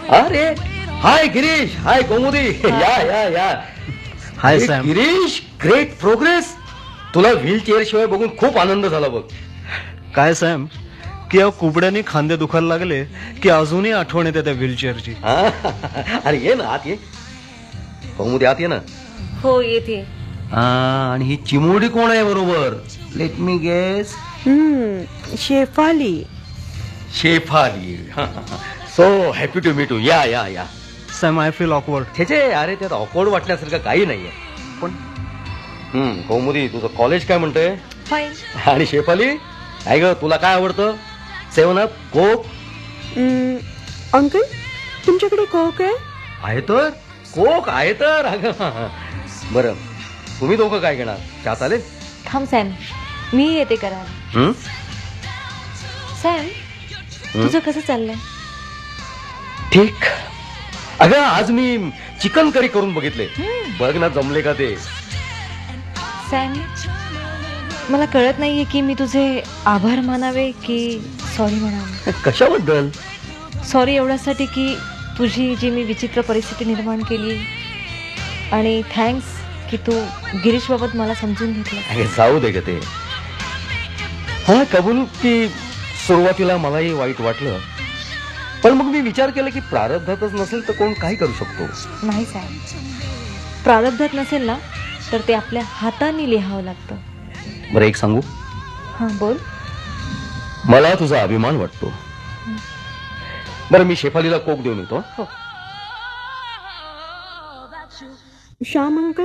अरे हाय गिरीश, हाय कोमुदी, या या या. हाय सॅम. Girish, great progress. तुला व्हीलचेअर शिवाय बघून खूप आनंद झाला बघ. काय सॅम, की या कुबड्याने खांदे दुखायला लागले की अजूनही आठवण येते त्या व्हीलचेअरची. अरे ये ना, आत ये. कोमुदी, आत ये ना. हो येते. आणि ही चिमुरडी कोण आहे बरोबर? Let me guess. Shefali. Shefali. So happy to meet you. या या या. Sam, I feel awkward. छे, अरे त्यात ऑकवर्ड वाटण्यासारखं काही नाहीये. पण कौमुदी, तुझं कॉलेज काय म्हणतंय? फाईन. आणि शेफाली, काय ग, तुला काय आवडतं? 7 अप, कोक? अंकल, तुमच्याकडे कोक आहे तर. कोक आहे तर. अगं बरं, तुम्ही दोघं काय घेणार? चहा चालेल? थांब सॅम, मी येते करायला. सॅम, तुझं कसं चाललंय? ठीक. अगं आज मी चिकन करी करून बघितले. बघ ना जमले का ते. सॅम, मला कळत नाहीये की मी तुझे आभार मानावे की सॉरी म्हणावे. कशाबद्दल? सॉरी एवढ्यासाठी की तुझी जी मी विचित्र परिस्थिती निर्माण केली, आणि थँक्स की तू गिरीश बाबत मला समजून घेतलं. अरे जाऊ दे ग ते. हा कबूल की सुरुवातीला मलाही वाईट वाटलं, पण मग मी विचार केला की प्रारब्धातच नसेल तर कोण काही करू शकतो. नाही सॅम, प्रारब्धात नसेल ना तर ते आपल्या हाताने लिहावं लागतं. बरं एक सांगू? हां बोल. मला तुझा अभिमान वाटतो. बरं मी शेफालीला कोक देऊन येतो. हो. श्याम अंकल,